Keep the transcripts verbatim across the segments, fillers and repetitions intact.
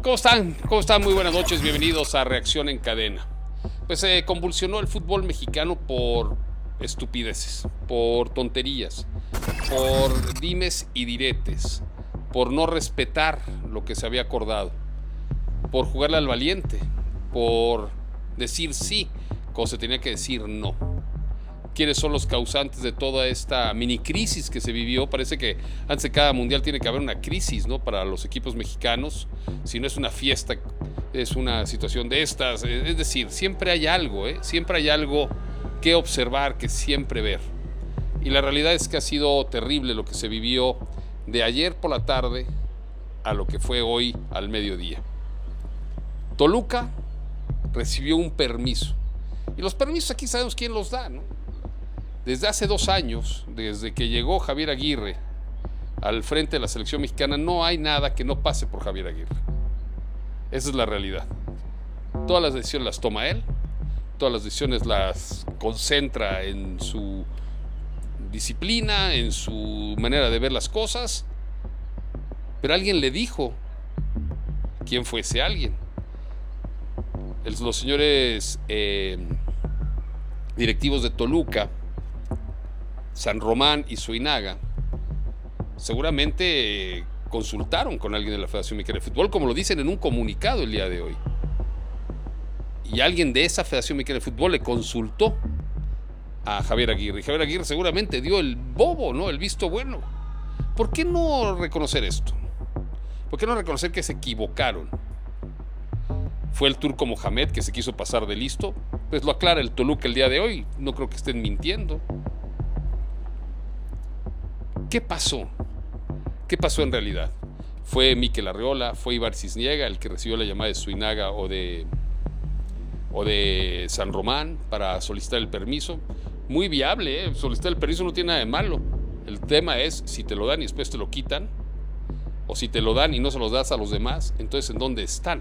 ¿Cómo están? ¿Cómo están? Muy buenas noches, bienvenidos a Reacción en Cadena. Pues se eh, convulsionó el fútbol mexicano por estupideces, por tonterías, por dimes y diretes, por no respetar lo que se había acordado, por jugarle al valiente, por decir sí cuando se tenía que decir no. ¿Quiénes son los causantes de toda esta mini crisis que se vivió? Parece que antes de cada mundial tiene que haber una crisis, ¿no? Para los equipos mexicanos. Si no es una fiesta, es una situación de estas. Es decir, siempre hay algo, ¿eh? Siempre hay algo que observar, que siempre ver. Y la realidad es que ha sido terrible lo que se vivió de ayer por la tarde a lo que fue hoy al mediodía. Toluca recibió un permiso. Y los permisos aquí sabemos quién los da, ¿no? Desde hace dos años, desde que llegó Javier Aguirre al frente de la selección mexicana, no hay nada que no pase por Javier Aguirre. Esa es la realidad. Todas las decisiones las toma él, todas las decisiones las concentra en su disciplina, en su manera de ver las cosas. Pero alguien le dijo quién fue ese alguien. El, los señores eh, directivos de Toluca, San Román y Suinaga, seguramente eh, consultaron con alguien de la Federación Mexicana de Fútbol, como lo dicen en un comunicado el día de hoy. Y alguien de esa Federación Mexicana de Fútbol le consultó a Javier Aguirre. Y Javier Aguirre seguramente dio el bobo, ¿no? El visto bueno. ¿Por qué no reconocer esto? ¿Por qué no reconocer que se equivocaron? ¿Fue el turco Mohamed que se quiso pasar de listo? Pues lo aclara el Toluca el día de hoy. No creo que estén mintiendo. ¿Qué pasó? ¿Qué pasó en realidad? ¿Fue Mikel Arriola? ¿Fue Ibar Cisniega el que recibió la llamada de Suinaga o de, o de San Román para solicitar el permiso? Muy viable, ¿eh? Solicitar el permiso no tiene nada de malo. El tema es si te lo dan y después te lo quitan, o si te lo dan y no se los das a los demás, entonces ¿en dónde están?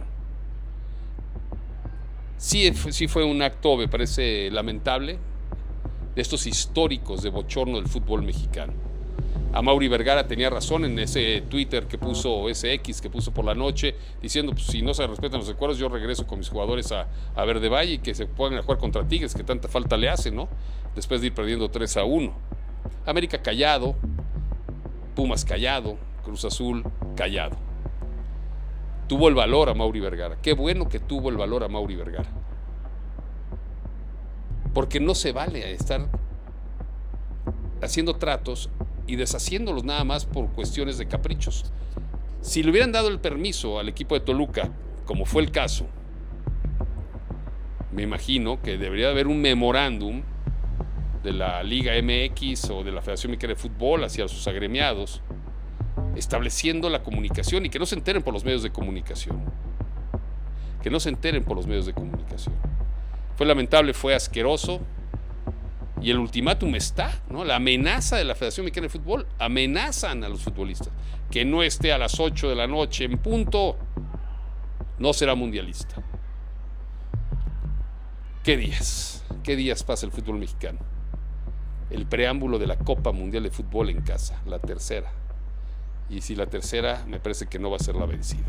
Sí, sí fue un acto, me parece lamentable, de estos históricos de bochorno del fútbol mexicano. Amaury Vergara tenía razón en ese Twitter que puso, ese X que puso por la noche, diciendo, pues si no se respetan los acuerdos, yo regreso con mis jugadores a, a Verde Valle y que se pongan a jugar contra Tigres, que tanta falta le hace, ¿no? Después de ir perdiendo tres a uno. América callado, Pumas callado, Cruz Azul callado. Tuvo el valor Amaury Vergara. Qué bueno que tuvo el valor Amaury Vergara. Porque no se vale estar haciendo tratos y deshaciéndolos nada más por cuestiones de caprichos. Si le hubieran dado el permiso al equipo de Toluca, como fue el caso, me imagino que debería haber un memorándum de la Liga M X o de la Federación Mexicana de Fútbol hacia sus agremiados, estableciendo la comunicación y que no se enteren por los medios de comunicación. Que no se enteren por los medios de comunicación. Fue lamentable, fue asqueroso. Y el ultimátum está, ¿no? La amenaza de la Federación Mexicana de Fútbol, amenazan a los futbolistas. Que no esté a las ocho de la noche en punto, no será mundialista. ¿Qué días? ¿Qué días pasa el fútbol mexicano? El preámbulo de la Copa Mundial de Fútbol en casa, la tercera. Y si la tercera, me parece que no va a ser la vencida.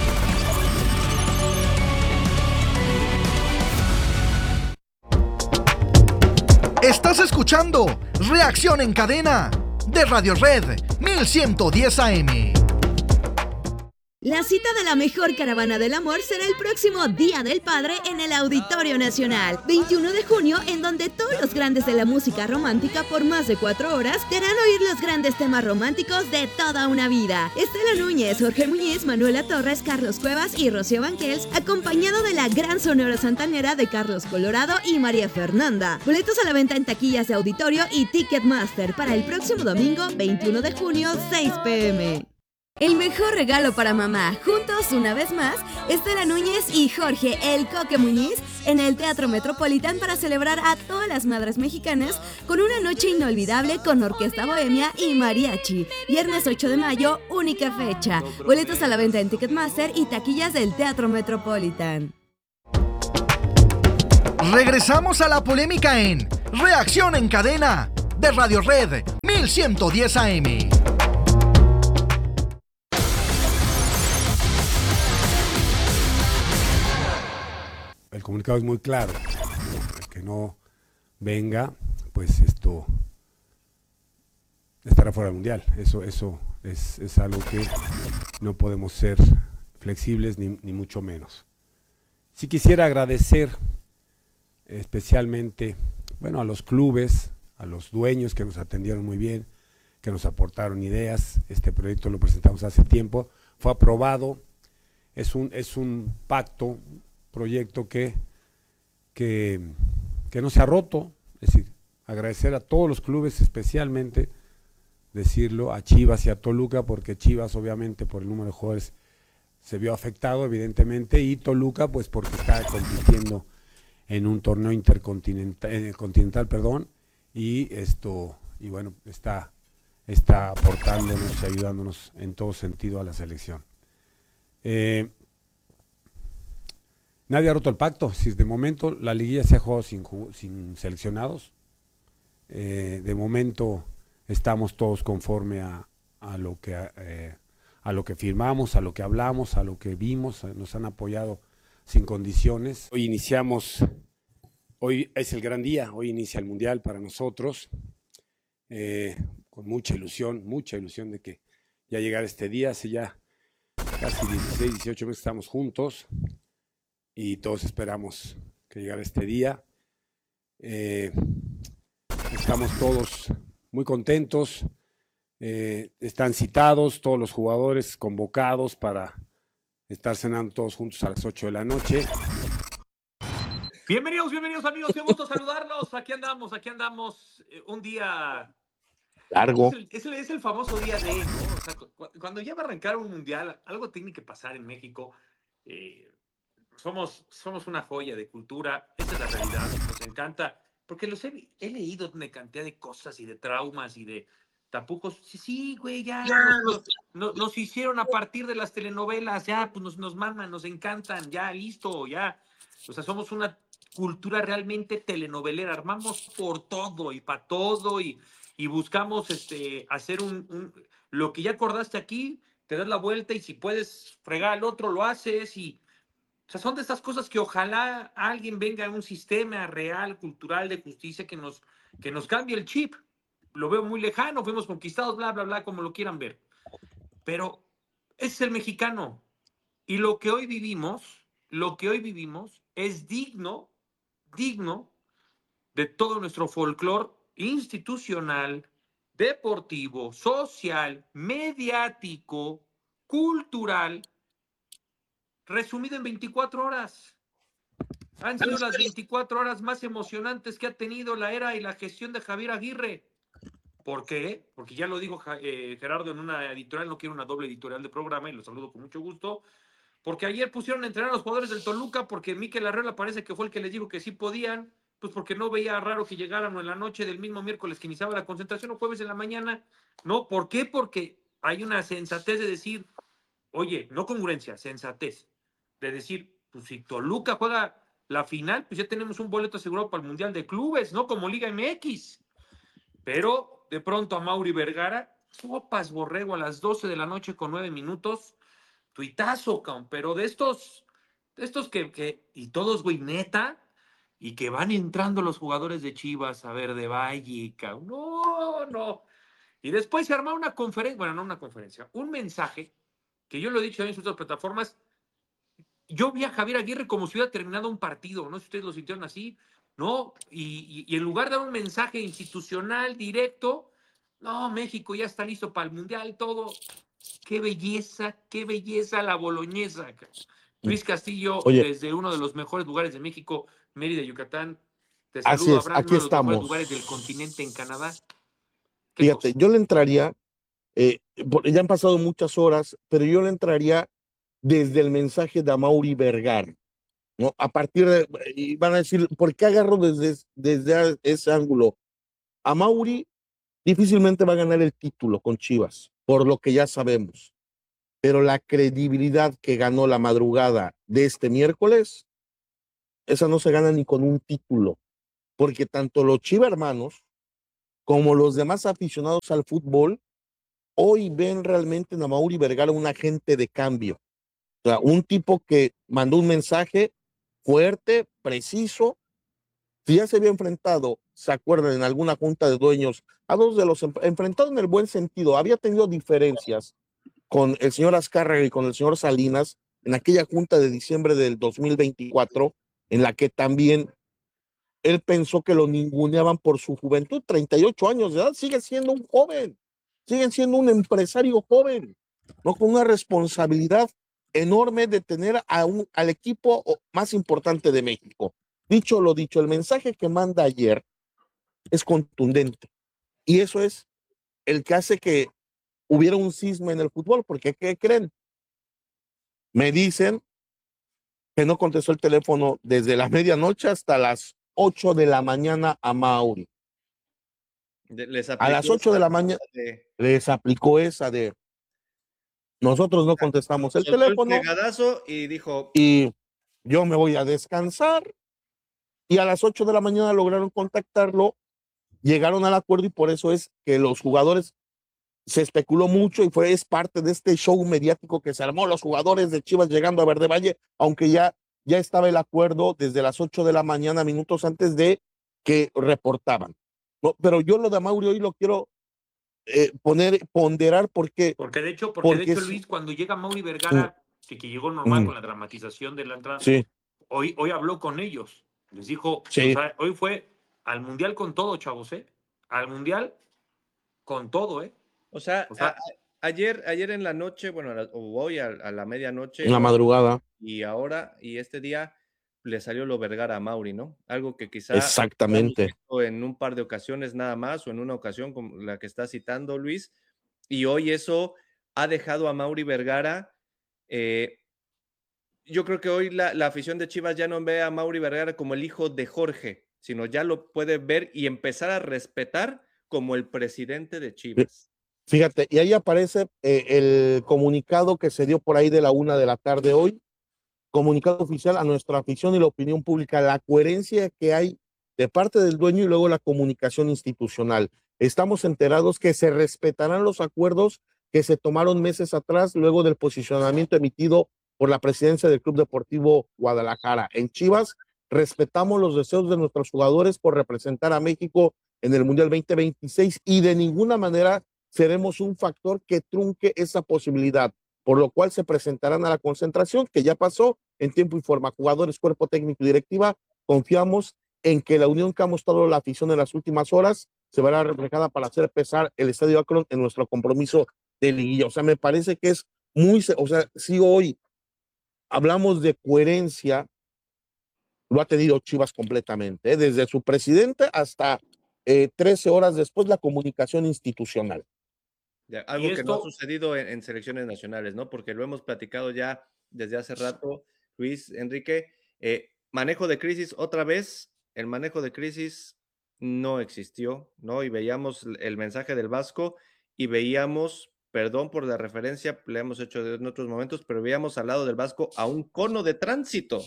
Estás escuchando Reacción en Cadena de Radio Red mil ciento diez A M. La cita de la mejor caravana del amor será el próximo Día del Padre en el Auditorio Nacional, veintiuno de junio, en donde todos los grandes de la música romántica por más de cuatro horas te harán oír los grandes temas románticos de toda una vida. Estela Núñez, Jorge Muñiz, Manuela Torres, Carlos Cuevas y Rocío Banquels, acompañado de la gran Sonora Santanera de Carlos Colorado y María Fernanda. Boletos a la venta en taquillas de auditorio y Ticketmaster para el próximo domingo, veintiuno de junio, seis pe eme. El mejor regalo para mamá, juntos una vez más, Estela Núñez y Jorge El Coque Muñiz en el Teatro Metropolitan para celebrar a todas las madres mexicanas con una noche inolvidable con orquesta bohemia y mariachi. Viernes ocho de mayo, única fecha. Boletos a la venta en Ticketmaster y taquillas del Teatro Metropolitan. Regresamos a la polémica en Reacción en Cadena de Radio Red mil ciento diez A M. comunicado es muy claro. El que no venga, pues esto estará fuera del Mundial. Eso, eso es, es algo que no podemos ser flexibles ni, ni mucho menos. Sí quisiera agradecer especialmente, bueno, a los clubes, a los dueños que nos atendieron muy bien, que nos aportaron ideas. Este proyecto lo presentamos hace tiempo, fue aprobado, es un, es un pacto, un proyecto que, que, que no se ha roto. Es decir, agradecer a todos los clubes, especialmente decirlo a Chivas y a Toluca, porque Chivas obviamente por el número de jugadores se vio afectado evidentemente, y Toluca pues porque está compitiendo en un torneo intercontinental, eh, continental, perdón, y esto, y bueno, está, está aportándonos y ayudándonos en todo sentido a la selección. Eh, nadie ha roto el pacto. Si de momento la liguilla se ha jugado sin, sin seleccionados, eh, de momento estamos todos conforme a, a lo que eh, a lo que firmamos, a lo que hablamos, a lo que vimos. Nos han apoyado sin condiciones. Hoy iniciamos, hoy es el gran día, hoy inicia el Mundial para nosotros, eh, con mucha ilusión, mucha ilusión de que ya llegara este día. Hace ya casi dieciséis, dieciocho meses estamos juntos y todos esperamos que llegara este día. Eh, estamos todos muy contentos, eh, están citados todos los jugadores convocados para estar cenando todos juntos a las ocho de la noche. Bienvenidos, bienvenidos amigos, qué gusto saludarlos. Aquí andamos, aquí andamos, eh, un día largo. Es el, es, el, es el famoso día de, ¿no? O sea, cu cuando ya va a arrancar un mundial, algo tiene que pasar en México. Eh, somos, somos una joya de cultura, esa es la realidad, nos encanta, porque los he, he leído una cantidad de cosas y de traumas y de tapujos. Sí, sí, güey, ya, ya nos, nos, nos hicieron a partir de las telenovelas, ya, pues nos, nos mandan, nos encantan, ya, listo, ya. O sea, somos una cultura realmente telenovelera, armamos por todo y para todo y, y buscamos este, hacer un, un, lo que ya acordaste aquí, te das la vuelta y si puedes fregar al otro, lo haces y, o sea, son de estas cosas que ojalá alguien venga a un sistema real, cultural, de justicia que nos, que nos cambie el chip. Lo veo muy lejano, fuimos conquistados, bla, bla, bla, como lo quieran ver. Pero ese es el mexicano. Y lo que hoy vivimos, lo que hoy vivimos es digno, digno de todo nuestro folclore institucional, deportivo, social, mediático, cultural, resumido en veinticuatro horas. Han sido las veinticuatro horas más emocionantes que ha tenido la era y la gestión de Javier Aguirre. ¿Por qué? Porque ya lo dijo eh, Gerardo en una editorial, no quiero una doble editorial de programa y lo saludo con mucho gusto, porque ayer pusieron a entrenar a los jugadores del Toluca porque Mikel Arriola parece que fue el que les dijo que sí podían, pues porque no veía raro que llegaran en la noche del mismo miércoles que iniciaba la concentración o jueves en la mañana. No, ¿por qué? Porque hay una sensatez de decir, oye, no congruencia, sensatez, de decir, pues si Toluca juega la final, pues ya tenemos un boleto asegurado para el Mundial de Clubes, ¿no? Como Liga M X. Pero de pronto a Mauri Vergara, sopas borrego a las doce de la noche con nueve minutos, tuitazo, cabrón, pero de estos, de estos que, que, y todos, güey, neta, y que van entrando los jugadores de Chivas, a ver, de Valle, cabrón, no, no. Y después se arma una conferencia, bueno, no una conferencia, un mensaje, que yo lo he dicho en sus otras plataformas. Yo vi a Javier Aguirre como si hubiera terminado un partido, no sé si ustedes lo sintieron así, ¿no? Y, y, y en lugar de dar un mensaje institucional directo, no, México ya está listo para el Mundial, todo. Qué belleza, qué belleza la boloñesa. Luis Castillo, Oye, desde uno de los mejores lugares de México, Mérida, Yucatán. Te saludo, así es, Abraham, aquí uno de los estamos. mejores lugares del continente en Canadá. Fíjate, cosa? yo le entraría, eh, ya han pasado muchas horas, pero yo le entraría desde el mensaje de Amaury Vergara, ¿no? A partir de, y van a decir, ¿por qué agarro desde, desde ese ángulo? Amaury difícilmente va a ganar el título con Chivas, por lo que ya sabemos, pero la credibilidad que ganó la madrugada de este miércoles, esa no se gana ni con un título, porque tanto los Chiva hermanos como los demás aficionados al fútbol hoy ven realmente en Amaury Vergara un agente de cambio. O sea, un tipo que mandó un mensaje fuerte, preciso. Si ya se había enfrentado, se acuerdan, en alguna junta de dueños, a dos de los enfrentados en el buen sentido, había tenido diferencias con el señor Azcárraga y con el señor Salinas en aquella junta de diciembre del dos mil veinticuatro, en la que también él pensó que lo ninguneaban por su juventud, treinta y ocho años de edad, sigue siendo un joven, sigue siendo un empresario joven, ¿no? Con una responsabilidad enorme de tener a un, al equipo más importante de México. Dicho lo dicho, el mensaje que manda ayer es contundente y eso es el que hace que hubiera un cisma en el fútbol, porque ¿qué creen? Me dicen que no contestó el teléfono desde la medianoche hasta las ocho de la mañana a Mauri. Les a las ocho de la mañana de... les aplicó esa de nosotros no contestamos el teléfono. El pegadazo y dijo y yo me voy a descansar. Y a las ocho de la mañana lograron contactarlo, llegaron al acuerdo y por eso es que los jugadores se especuló mucho y fue es parte de este show mediático que se armó, los jugadores de Chivas llegando a Verde Valle, aunque ya, ya estaba el acuerdo desde las ocho de la mañana, minutos antes de que reportaban. No, pero yo lo de Mauri hoy lo quiero eh, poner, ponderar porque... Porque de hecho, porque, porque de hecho, es... Luis, cuando llega Mauri Vergara, mm. que, que llegó normal mm. con la dramatización de la entrada, sí. hoy, hoy habló con ellos. Les dijo, sí. o sea, hoy fue al Mundial con todo, chavos, ¿eh? Al Mundial con todo, ¿eh? O sea, o sea a, a, ayer, ayer en la noche, bueno, o hoy a, a la medianoche. En la madrugada. Y ahora, y este día, le salió lo Vergara a Mauri, ¿no? Algo que quizá... Exactamente. En un par de ocasiones nada más, o en una ocasión como la que está citando Luis, y hoy eso ha dejado a Mauri Vergara... Eh, yo creo que hoy la, la afición de Chivas ya no ve a Mauri Vergara como el hijo de Jorge, sino ya lo puede ver y empezar a respetar como el presidente de Chivas. Fíjate, y ahí aparece eh, el comunicado que se dio por ahí de la una de la tarde hoy, comunicado oficial a nuestra afición y la opinión pública, la coherencia que hay de parte del dueño y luego la comunicación institucional. Estamos enterados que se respetarán los acuerdos que se tomaron meses atrás luego del posicionamiento emitido por la presidencia del Club Deportivo Guadalajara. En Chivas respetamos los deseos de nuestros jugadores por representar a México en el Mundial veinte veintiséis y de ninguna manera seremos un factor que trunque esa posibilidad, por lo cual se presentarán a la concentración que ya pasó en tiempo y forma. Jugadores, cuerpo técnico y directiva, confiamos en que la unión que ha mostrado la afición en las últimas horas se verá reflejada para hacer pesar el Estadio Akron en nuestro compromiso de liguilla. O sea, me parece que es muy, o sea, si hoy hablamos de coherencia, lo ha tenido Chivas completamente, ¿eh? Desde su presidente hasta eh, trece horas después la comunicación institucional. Ya, algo que esto... no ha sucedido en, en selecciones nacionales, ¿no? Porque lo hemos platicado ya desde hace rato, Luis, Enrique, eh, manejo de crisis otra vez, el manejo de crisis no existió, ¿no? Y veíamos el mensaje del Vasco y veíamos... Perdón por la referencia, le hemos hecho en otros momentos, pero veíamos al lado del Vasco a un cono de tránsito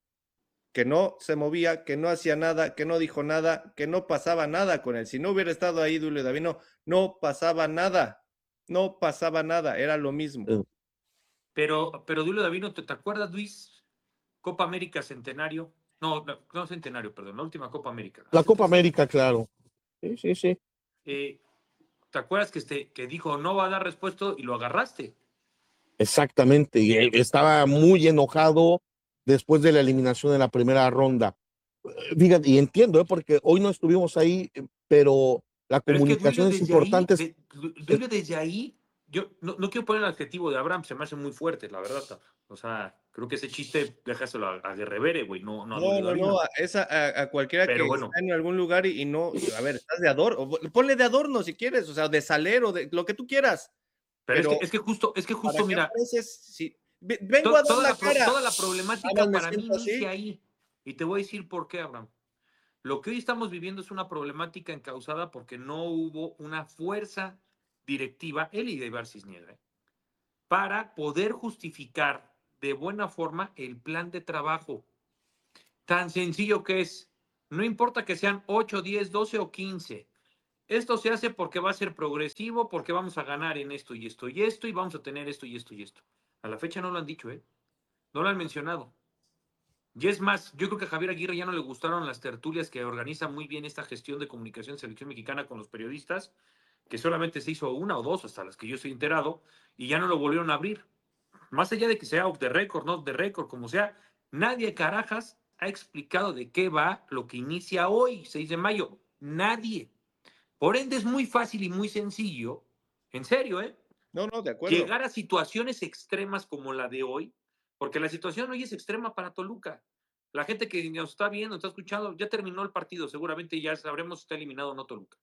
que no se movía, que no hacía nada, que no dijo nada, que no pasaba nada con él. Si no hubiera estado ahí Duilio Davino, no pasaba nada, no pasaba nada, era lo mismo. Pero, pero Duilio Davino, ¿te, te acuerdas, Luis? Copa América Centenario, no, no, no Centenario, perdón, la última Copa América. La Copa América, claro. Sí, sí, sí. Eh, ¿Te acuerdas que, este, que dijo no va a dar respuesta y lo agarraste? Exactamente, y estaba muy enojado después de la eliminación de la primera ronda. Fíjate, y entiendo, ¿eh? Porque hoy no estuvimos ahí, pero la pero comunicación es, es importante. Ahí, de, de, desde ahí, yo no, no quiero poner el adjetivo de Abraham, se me hace muy fuerte, la verdad. O sea, creo que ese chiste déjaselo a, a Guerrevere, güey. No, no, no, no, no, es a, a cualquiera pero que bueno. Está en algún lugar y, y no, a ver, estás de adorno, ponle de adorno si quieres, o sea, de salero, de lo que tú quieras. Pero, pero es, que, es que justo, es que justo, mira. Apareces, si, vengo to, a dar toda, la la, cara. toda la problemática para mí inicia ahí. Y te voy a decir por qué, Abraham. Lo que hoy estamos viviendo es una problemática encausada porque no hubo una fuerza directiva, él y de Ibar Cisniega, ¿eh? para poder justificar de buena forma el plan de trabajo. Tan sencillo que es, no importa que sean ocho, diez, doce o quince, esto se hace porque va a ser progresivo, porque vamos a ganar en esto y esto y esto, y vamos a tener esto y esto y esto. A la fecha no lo han dicho, ¿eh? No lo han mencionado. Y es más, yo creo que a Javier Aguirre ya no le gustaron las tertulias que organiza muy bien esta gestión de comunicación de selección mexicana con los periodistas, que solamente se hizo una o dos, hasta las que yo estoy enterado, y ya no lo volvieron a abrir. Más allá de que sea off the record, no off the record, como sea, nadie carajas ha explicado de qué va lo que inicia hoy, seis de mayo. Nadie. Por ende, es muy fácil y muy sencillo, en serio, ¿eh? No, no, de acuerdo. Llegar a situaciones extremas como la de hoy, porque la situación hoy es extrema para Toluca. La gente que nos está viendo, está escuchando, ya terminó el partido, seguramente ya sabremos si está eliminado o no Toluca.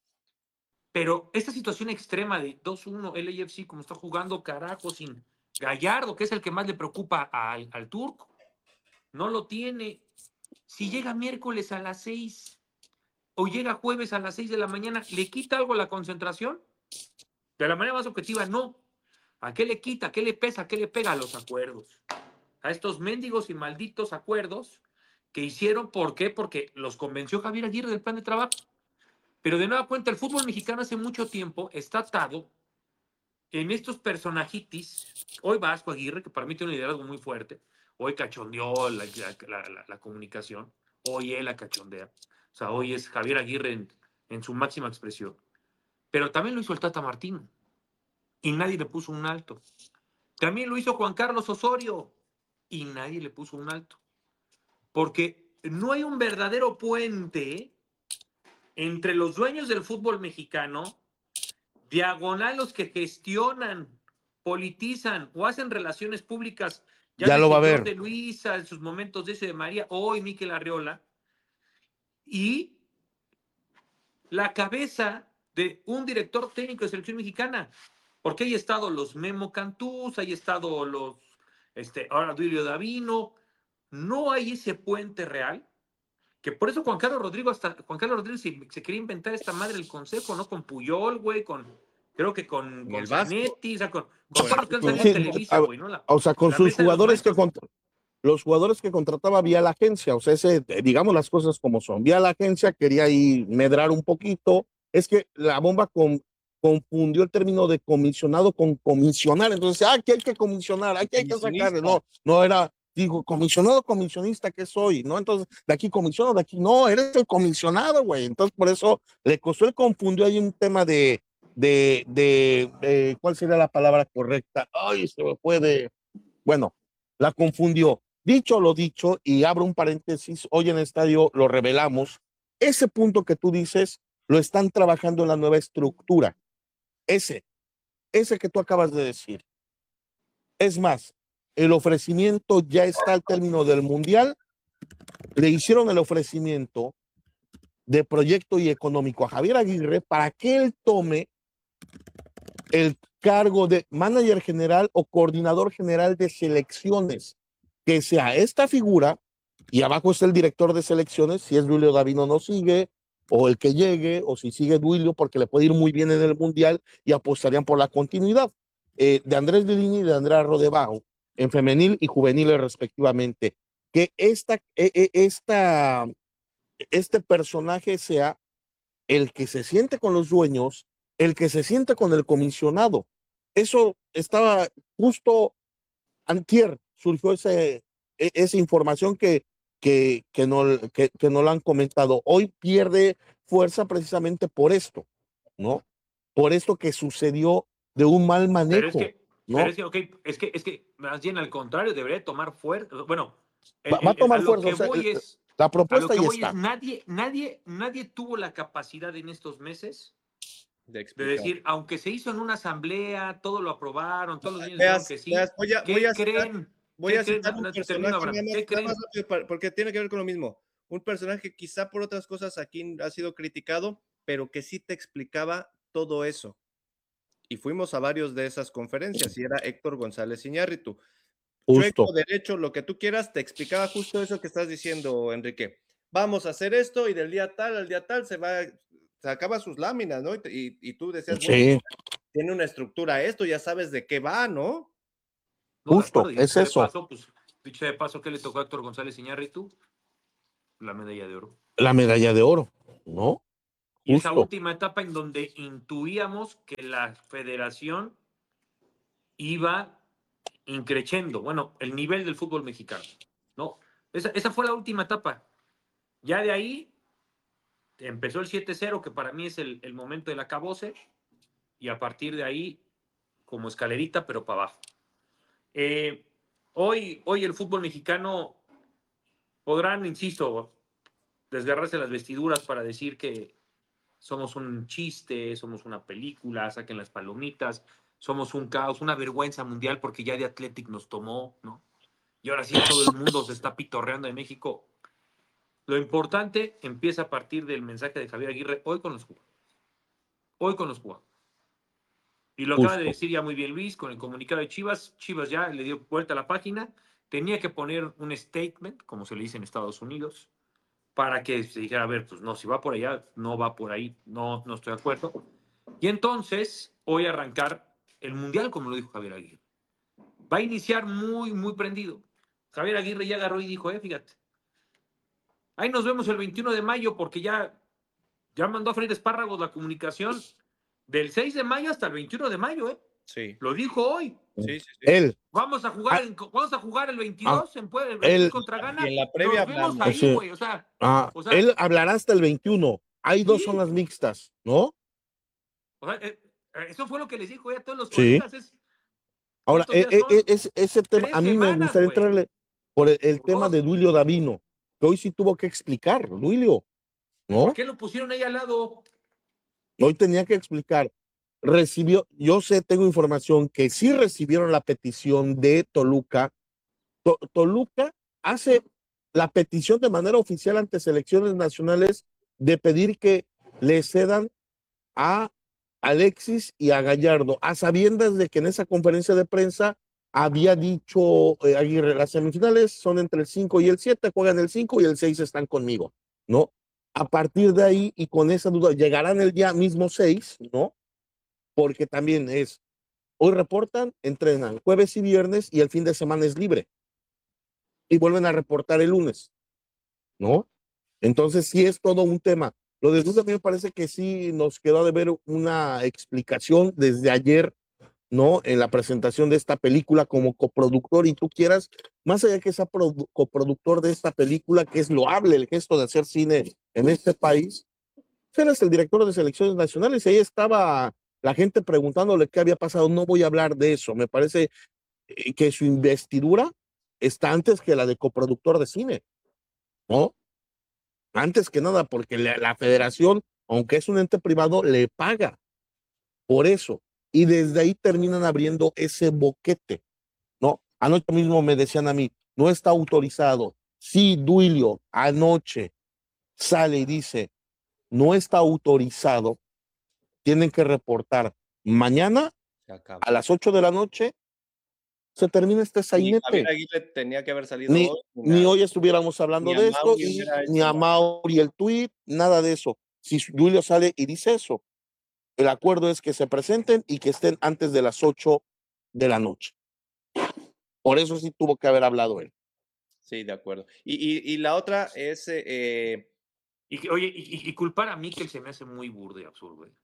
Pero esta situación extrema de dos uno L A F C, como está jugando, carajo, sin Gallardo, que es el que más le preocupa al, al turco, no lo tiene. Si llega miércoles a las seis o llega jueves a las seis de la mañana, ¿le quita algo la concentración? De la manera más objetiva, no. ¿A qué le quita? ¿A qué le pesa? ¿A qué le pega? A los acuerdos. A estos mendigos y malditos acuerdos que hicieron. ¿Por qué? Porque los convenció Javier Aguirre del plan de trabajo. Pero de nueva cuenta, el fútbol mexicano hace mucho tiempo está atado en estos personajitis. Hoy Vasco Aguirre, que para mí tiene un liderazgo muy fuerte. Hoy cachondeó la, la, la, la comunicación. Hoy él la cachondea. O sea, hoy es Javier Aguirre en, en su máxima expresión. Pero también lo hizo el Tata Martino. Y nadie le puso un alto. También lo hizo Juan Carlos Osorio. Y nadie le puso un alto. Porque no hay un verdadero puente entre los dueños del fútbol mexicano, diagonal los que gestionan, politizan o hacen relaciones públicas. Ya, ya lo va a ver. De Luisa, en sus momentos de ese de María, hoy Miquel Arriola. Y la cabeza de un director técnico de selección mexicana. Porque hay estado los Memo Cantús, hay estado los, este, ahora Duilio Davino. No hay ese puente real, que por eso Juan Carlos Rodrigo, hasta Juan Carlos Rodríguez se, se quería inventar esta madre del consejo, ¿no? Con Puyol, güey, con, creo que con, con Zanetti, o sea, con, con todos los que han salido en Televisa, güey, ¿no? La, o sea, con sus jugadores que contra, los jugadores que contrataba vía la agencia, o sea, ese, digamos las cosas como son, vía la agencia quería ahí medrar un poquito, es que la bomba con confundió el término de comisionado con comisionar, entonces, ah, aquí hay que comisionar, aquí hay que sacarle, no, no era, digo, comisionado, comisionista, ¿qué soy? ¿No? Entonces, de aquí comisiono, de aquí, no, eres el comisionado, güey, entonces por eso le costó, él confundió ahí un tema de, de, de, de, ¿cuál sería la palabra correcta? Ay, se me puede, bueno, la confundió. Dicho lo dicho, y abro un paréntesis, hoy en el estadio lo revelamos, ese punto que tú dices, lo están trabajando en la nueva estructura. Ese, ese que tú acabas de decir. Es más, el ofrecimiento ya está al término del Mundial. Le hicieron el ofrecimiento de proyecto y económico a Javier Aguirre para que él tome el cargo de manager general o coordinador general de selecciones, que sea esta figura, y abajo está el director de selecciones, si es Duilio Davino no sigue, o el que llegue, o si sigue Duilio, porque le puede ir muy bien en el Mundial y apostarían por la continuidad eh, de Andrés Lilini y de Andrea Rodebajo, en femenil y juvenil respectivamente. Que esta, eh, esta, este personaje sea el que se siente con los dueños, el que se siente con el comisionado. Eso estaba justo antier, surgió ese, esa información que Que, que, no, que, que no lo han comentado. Hoy pierde fuerza precisamente por esto, ¿no? Por esto que sucedió de un mal manejo. Pero es que, ¿no? pero es que, okay, es que, es que más bien al contrario, debería tomar fuerza. Bueno, el, va, va a tomar el, a fuerza. Lo que O sea, voy es, la propuesta a lo que ya voy está. Es, nadie, nadie, nadie tuvo la capacidad en estos meses de, de decir, aunque se hizo en una asamblea, todo lo aprobaron, todos los niños veas, dijeron que sí. Veas, voy a, ¿Qué voy a creen? Citar, voy a citar creen? un personaje, Termino, nada más, ¿Qué creen? nada más, porque tiene que ver con lo mismo. Un personaje que quizá por otras cosas aquí ha sido criticado, pero que sí te explicaba todo eso. Y fuimos a varios de esas conferencias y era Héctor González Iñárritu. Chueco, derecho, lo que tú quieras, te explicaba justo eso que estás diciendo, Enrique. Vamos a hacer esto y del día tal al día tal se va, se acaba sus láminas, ¿no? Y, y tú decías, sí. bueno, tiene una estructura esto, ya sabes de qué va, ¿no? No, justo, es eso. De paso, pues, dicho de paso, ¿qué le tocó a Héctor González Iñárritu? La medalla de oro. La medalla de oro, ¿no? Y Justo. Esa última etapa en donde intuíamos que la federación iba increciendo, bueno, el nivel del fútbol mexicano, ¿no? Esa, esa fue la última etapa. Ya de ahí empezó el siete cero, que para mí es el, el momento del acabose, y a partir de ahí, como escalerita, pero para abajo. Eh, hoy, hoy el fútbol mexicano podrán, insisto, desgarrarse las vestiduras para decir que somos un chiste, somos una película, saquen las palomitas, somos un caos, una vergüenza mundial porque ya de Athletic nos tomó, ¿no? Y ahora sí todo el mundo se está pitorreando de México. Lo importante empieza a partir del mensaje de Javier Aguirre hoy con los jugadores. Hoy con los jugadores. Y lo Justo. acaba de decir ya muy bien Luis con el comunicado de Chivas. Chivas ya le dio vuelta a la página. Tenía que poner un statement, como se le dice en Estados Unidos, para que se dijera, a ver, pues no, si va por allá, no va por ahí, no, no estoy de acuerdo. Y entonces, hoy arrancar el Mundial, como lo dijo Javier Aguirre. Va a iniciar muy, muy prendido. Javier Aguirre ya agarró y dijo, eh, fíjate, ahí nos vemos el veintiuno de mayo, porque ya, ya mandó a freír espárragos la comunicación del seis de mayo hasta el veintiuno de mayo, ¿eh? Sí. Lo dijo hoy. Sí, sí, sí. Él. Vamos a jugar, Ah, en, vamos a jugar el veintidós ah, en Puebla, el él, contra Ghana. y en la previa Nos vemos hablamos. ahí, güey, o sea, ah, o sea, él hablará hasta el veintiuno. Hay dos sí. zonas mixtas, ¿no? O sea, eh, eh, eso fue lo que les dijo ya a todos los Sí. colegas. Es, Ahora, ¿cuántos eh, días eh, son? es, ese tema, Tres a mí me semanas, gustaría güey. entrarle por el, el Por tema dos. de Duilio Davino, que hoy sí tuvo que explicar, Duilio, ¿no? ¿Por qué lo pusieron ahí al lado? Hoy tenía que explicar. Recibió, yo sé, tengo información que sí recibieron la petición de Toluca. To- Toluca hace la petición de manera oficial ante selecciones nacionales de pedir que le cedan a Alexis y a Gallardo, a sabiendas de que en esa conferencia de prensa había dicho eh, Aguirre, las semifinales son entre el cinco y el siete, juegan el cinco y el seis están conmigo, ¿no? A partir de ahí y con esa duda, llegarán el día mismo seis, ¿no? Porque también es, hoy reportan, entrenan jueves y viernes y el fin de semana es libre. Y vuelven a reportar el lunes, ¿no? Entonces sí es todo un tema. Lo de Duda a mí me parece que sí nos quedó de ver una explicación desde ayer, ¿no? En la presentación de esta película como coproductor y tú quieras, más allá que sea produ- coproductor de esta película, que es loable el gesto de hacer cine en este país, eres el director de selecciones nacionales y ahí estaba la gente preguntándole qué había pasado. No voy a hablar de eso. Me parece eh, que su investidura está antes que la de coproductor de cine, ¿no? Antes que nada, porque la, la federación, aunque es un ente privado, le paga por eso. Y desde ahí terminan abriendo ese boquete, ¿no? Anoche mismo me decían a mí, no está autorizado. Sí, Duilio, anoche sale y dice, no está autorizado, tienen que reportar mañana Se acaba. a las ocho de la noche, se termina este Ni sainete. Javier Aguirre tenía que haber salido Ni, hoy. ni nada. hoy estuviéramos hablando Ni a de esto, Mauri y, hubiera hecho ni a nada. Mauri el tuit, nada de eso. Si Duilio sale y dice eso, el acuerdo es que se presenten y que estén antes de las ocho de la noche. Por eso sí tuvo que haber hablado él. Sí, de acuerdo. Y, y, y la otra es, eh, eh, Y, que- oye, y, y culpar a Mikel se me hace muy burdo y absurdo, güey.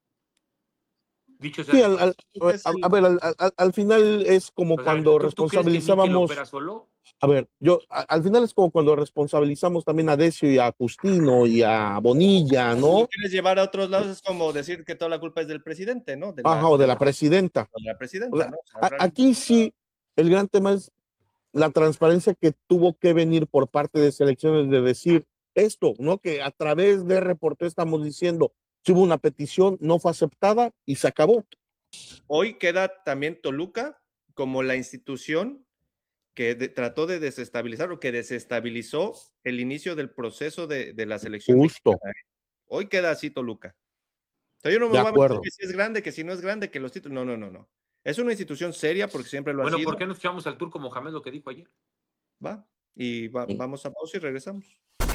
Dicho sea Sí, de al, al- paso. es a, el- a ver, al, al- al final es como O sea, cuando ¿tú, tú crees que Mikel responsabilizábamos. opera solo? A ver, yo a- al final es como cuando responsabilizamos también a Decio y a Justino y a Bonilla, si ¿no? lo quieres llevar a otros lados, es como decir que toda la culpa es del presidente, ¿no? De la, Ajá, o de la presidenta. de la O presidenta, sea, ¿no? O sea, a- realmente- aquí sí, el gran tema es la transparencia que tuvo que venir por parte de selecciones de decir esto, ¿no? Que a través de reporte estamos diciendo, si hubo una petición, no fue aceptada y se acabó. Hoy queda también Toluca como la institución que de- trató de desestabilizar o que desestabilizó el inicio del proceso de, de la selección Justo. mexicana. Hoy queda así Toluca. O sea, yo no me De voy a meter acuerdo. que si es grande, que si no es grande, que los títulos. No, no, no, no. Es una institución seria porque siempre lo Bueno, ha sido. ¿por qué nos echamos al turco Mohamed lo que dijo ayer? Va. Y va- vamos a pausa y regresamos.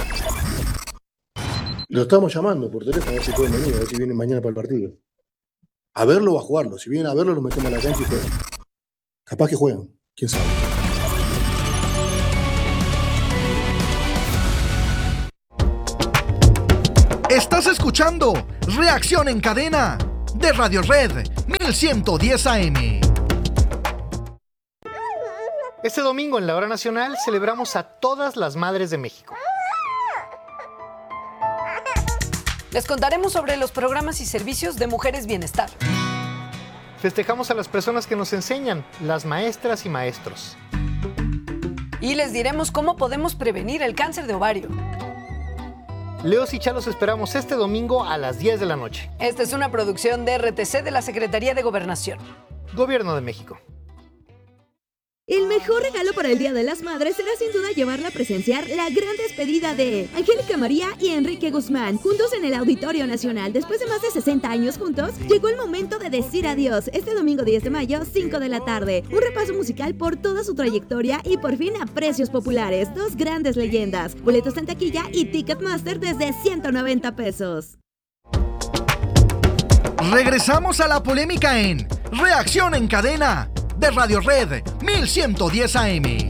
Lo estamos llamando por teléfono a ver si pueden venir, a ver si vienen mañana para el partido. A verlo o a jugarlo. Si vienen a verlo, lo metemos a la cancha y juegan. Capaz que juegan, quién sabe. Estás escuchando Reacción en Cadena de Radio Red mil ciento diez A M. Este domingo en la Hora Nacional celebramos a todas las madres de México. Les contaremos sobre los programas y servicios de Mujeres Bienestar. Festejamos a las personas que nos enseñan, las maestras y maestros. Y les diremos cómo podemos prevenir el cáncer de ovario. Leos y Chalos esperamos este domingo a las diez de la noche. Esta es una producción de R T C de la Secretaría de Gobernación. Gobierno de México. El mejor regalo para el Día de las Madres será sin duda llevarla a presenciar la gran despedida de Angélica María y Enrique Guzmán, juntos en el Auditorio Nacional. Después de más de sesenta años juntos, llegó el momento de decir adiós. Este domingo diez de mayo, cinco de la tarde. Un repaso musical por toda su trayectoria y por fin a precios populares. Dos grandes leyendas. Boletos en taquilla y Ticketmaster desde ciento noventa pesos. Regresamos a la polémica en Reacción en Cadena de Radio Red mil ciento diez A M.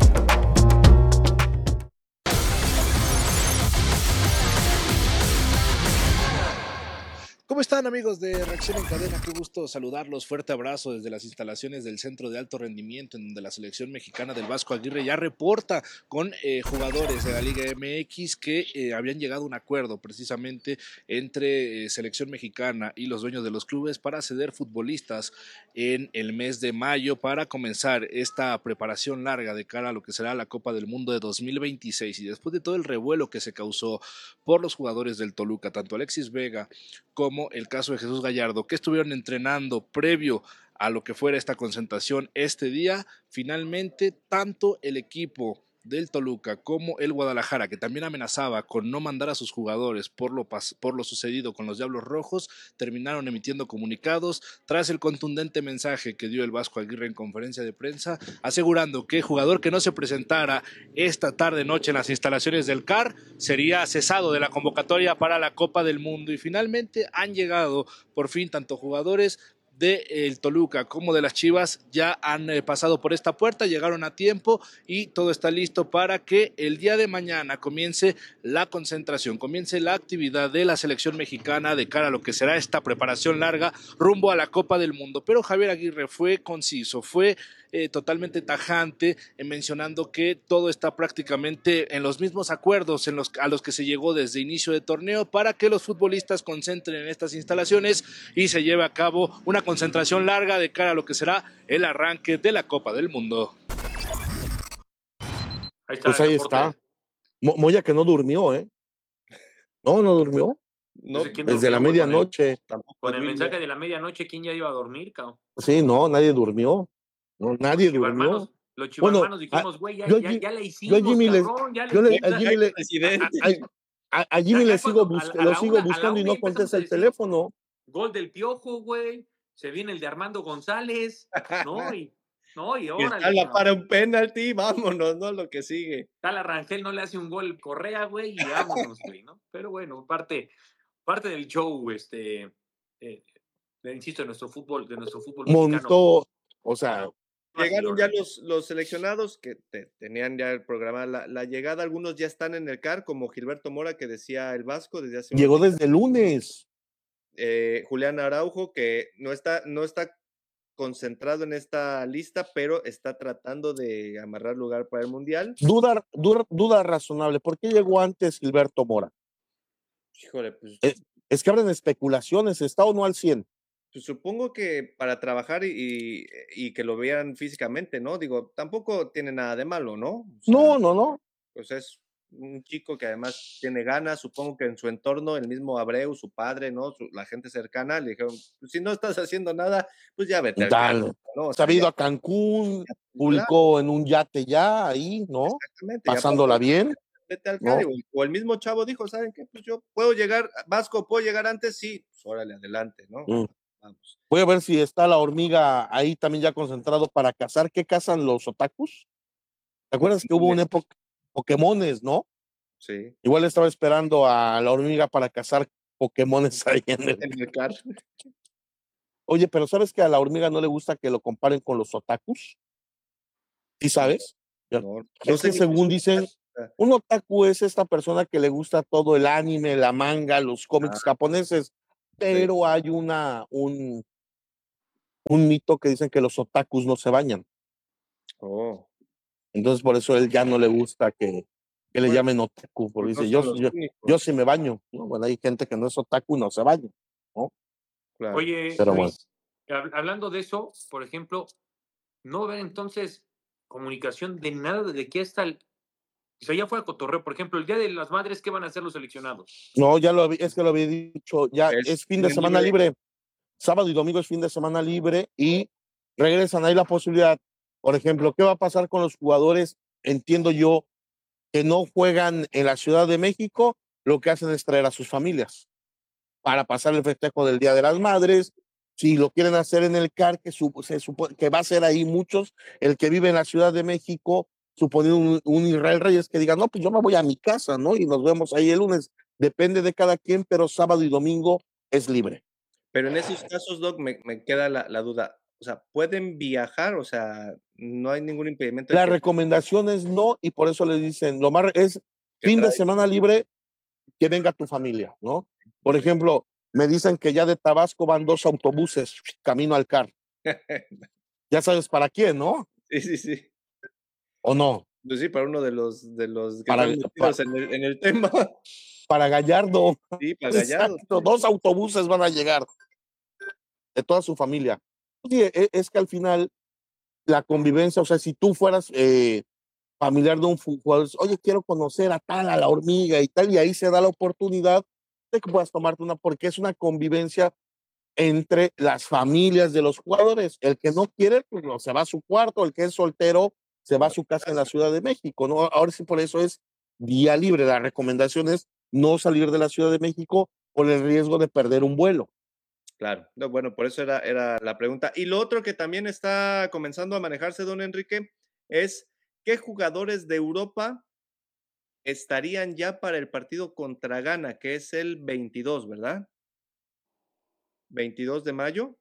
¿Cómo están, amigos de Reacción en Cadena? Qué gusto saludarlos. Fuerte abrazo desde las instalaciones del Centro de Alto Rendimiento, en donde la selección mexicana del Vasco Aguirre ya reporta con eh, jugadores de la Liga M X que eh, habían llegado a un acuerdo precisamente entre eh, selección mexicana y los dueños de los clubes para ceder futbolistas en el mes de mayo para comenzar esta preparación larga de cara a lo que será la Copa del Mundo de dos mil veintiséis. Y después de todo el revuelo que se causó por los jugadores del Toluca, tanto Alexis Vega como el caso de Jesús Gallardo, que estuvieron entrenando previo a lo que fuera esta concentración este día, finalmente tanto el equipo del Toluca como el Guadalajara, que también amenazaba con no mandar a sus jugadores por lo, por lo sucedido con los Diablos Rojos, terminaron emitiendo comunicados tras el contundente mensaje que dio el Vasco Aguirre en conferencia de prensa, asegurando que el jugador que no se presentara esta tarde noche en las instalaciones del C A R sería cesado de la convocatoria para la Copa del Mundo. Y finalmente han llegado por fin tanto jugadores del Toluca como de las Chivas, ya han eh, pasado por esta puerta, llegaron a tiempo y todo está listo para que el día de mañana comience la concentración, comience la actividad de la selección mexicana de cara a lo que será esta preparación larga rumbo a la Copa del Mundo. Pero Javier Aguirre fue conciso, fue eh, totalmente tajante en mencionando que todo está prácticamente en los mismos acuerdos en los, a los que se llegó desde inicio de torneo para que los futbolistas concentren en estas instalaciones y se lleve a cabo una concentración larga de cara a lo que será el arranque de la Copa del Mundo. Ahí está, pues ahí está. Mo Moya que no durmió, ¿eh? No, no durmió. No, desde la medianoche. Con el, con el mensaje de la medianoche, ¿quién ya iba a dormir, cabrón? Sí, no, nadie durmió. No, nadie los durmió. Los chivarmanos dijimos, güey, ya, ya, ya le hicimos, yo Jimmy cabrón, ya le yo hicimos. A Jimmy le, a, a, a Jimmy le sigo, bus, lo sigo buscando y no contesta el teléfono. Gol del Piojo, güey. Se viene el de Armando González, ¿no? Y, no, y órale. Está la para un penalti, vámonos, ¿no? Lo que sigue. Tal Rangel no le hace un gol Correa, güey, y vámonos, güey, ¿no? Pero bueno, parte, parte del show, este, eh, le insisto, de nuestro fútbol, de nuestro fútbol Montó, mexicano. O sea, llegaron ya los, los seleccionados que te, tenían ya el programa, la, la llegada, algunos ya están en el C A R, como Gilberto Mora, que decía el Vasco desde hace llegó desde el lunes. Eh, Julián Araujo, que no está, no está concentrado en esta lista, pero está tratando de amarrar lugar para el Mundial. Duda, duda, duda razonable. ¿Por qué llegó antes Gilberto Mora? Híjole, pues. Es, es que abren especulaciones, ¿está o no al cien? Pues supongo que para trabajar y, y, y que lo vean físicamente, ¿no? Digo, tampoco tiene nada de malo, ¿no? O sea, no, no, no. Pues es un chico que además tiene ganas, supongo que en su entorno, el mismo Abreu, su padre, ¿no? Su, la gente cercana le dijeron, pues si no estás haciendo nada, pues ya vete al Dale. ¿No? O sea, ha ido a Cancún, ya, publicó claro. en un yate ya ahí, ¿no? Exactamente. Pasándola pasó, bien. Vete al ¿no? O el mismo chavo dijo, ¿saben qué? Pues yo puedo llegar, Vasco, ¿puedo llegar antes? Sí, pues órale, adelante, ¿no? Mm. Vamos. Voy a ver si está la hormiga ahí también ya concentrado para cazar. ¿Qué cazan los otakus? ¿Te acuerdas que hubo una época Pokémones, no? Sí. Igual estaba esperando a la hormiga para cazar Pokémones ahí en el, en el car. Oye, pero ¿sabes que a la hormiga no le gusta que lo comparen con los otakus? ¿Sí sabes? No, no es que según dicen, un otaku es esta persona que le gusta todo el anime, la manga, los cómics ah. japoneses, pero sí. hay una, un, un mito que dicen que los otakus no se bañan. Oh. Entonces por eso él ya no le gusta que, que le llamen otaku, porque dice, yo, yo, yo sí me baño, ¿no? Bueno, hay gente que no es otaku y no se baña, ¿no? Claro. Oye, pero Luis, bueno. hablando de eso, por ejemplo, no va a haber entonces comunicación de nada desde aquí hasta el... O sea, ya fue a cotorreo, por ejemplo, el Día de las Madres, ¿qué van a hacer los seleccionados? No, ya lo había, es que lo había dicho, ya es, es fin de semana libre. libre. Sábado y domingo es fin de semana libre y regresan ahí la posibilidad. Por ejemplo, ¿qué va a pasar con los jugadores? Entiendo yo que no juegan en la Ciudad de México, lo que hacen es traer a sus familias para pasar el festejo del Día de las Madres. Si lo quieren hacer en el C A R, que, su, se supone que va a ser ahí muchos, el que vive en la Ciudad de México, suponiendo un, un Israel Reyes que diga, no, pues yo me voy a mi casa, ¿no? Y nos vemos ahí el lunes. Depende de cada quien, pero sábado y domingo es libre. Pero en esos casos, Doc, me, me queda la, la duda. O sea, ¿pueden viajar? O sea, no hay ningún impedimento. La que... recomendación es no, y por eso les dicen, lo más es fin de semana libre, que venga tu familia, ¿no? Por ejemplo, me dicen que ya de Tabasco van dos autobuses camino al C A R. Ya sabes para quién, ¿no? Sí, sí, sí. ¿O no? Pues sí, para uno de los de los que para, están metidos en, el, en el tema. Para Gallardo. Sí, para Gallardo. Exacto, dos autobuses van a llegar de toda su familia. Sí, es que al final la convivencia, o sea, si tú fueras eh, familiar de un jugador, oye, quiero conocer a tal, a la hormiga y tal, y ahí se da la oportunidad de que puedas tomarte una, porque es una convivencia entre las familias de los jugadores. El que no quiere, pues no, se va a su cuarto, el que es soltero, se va a su casa en la Ciudad de México, ¿no? Ahora sí, por eso es día libre. La recomendación es no salir de la Ciudad de México por el riesgo de perder un vuelo. Claro, no, bueno, por eso era, era la pregunta. Y lo otro que también está comenzando a manejarse, don Enrique, es qué jugadores de Europa estarían ya para el partido contra Ghana, que es el veintidós, ¿verdad? veintidós de mayo.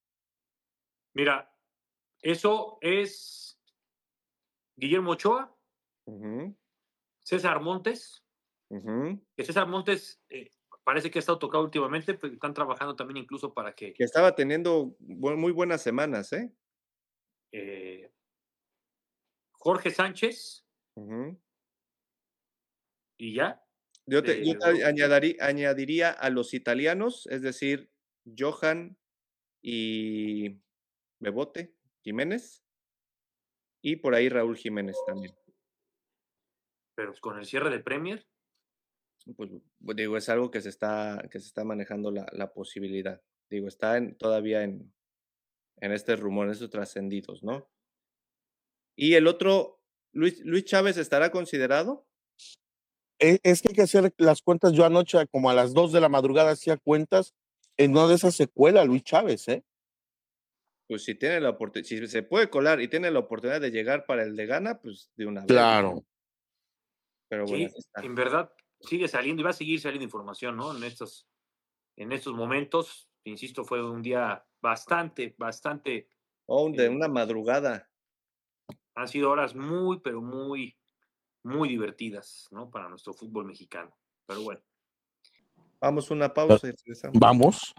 Mira, eso es Guillermo Ochoa, uh-huh. César Montes, uh-huh. que César Montes eh, parece que ha estado tocado últimamente, pero están trabajando también incluso para que... Que estaba teniendo bu- muy buenas semanas, ¿eh? eh Jorge Sánchez, uh-huh. y ya. Yo te, eh, yo te añadiría, añadiría a los italianos, es decir, Johan y Bebote Jiménez, y por ahí Raúl Jiménez también. Pero con el cierre de Premier, pues digo, es algo que se está, que se está manejando la, la posibilidad. Digo, está en, todavía en, en este rumor, en estos trascendidos, ¿no? Y el otro, Luis, Luis Chávez, ¿estará considerado? Es, es que hay que hacer las cuentas. Yo anoche, como a las dos de la madrugada, hacía cuentas en una de esas secuelas, Luis Chávez, ¿eh? Pues si tiene la oportunidad, si se puede colar y tiene la oportunidad de llegar para el de Ghana, pues de una vez. Claro. Pero bueno, sí, en verdad sigue saliendo y va a seguir saliendo información, ¿no? En estos, en estos momentos, insisto, fue un día bastante, bastante... Oh, de eh, una madrugada. Han sido horas muy, pero muy, muy divertidas, ¿no? Para nuestro fútbol mexicano. Pero bueno. Vamos a una pausa y regresamos. Vamos.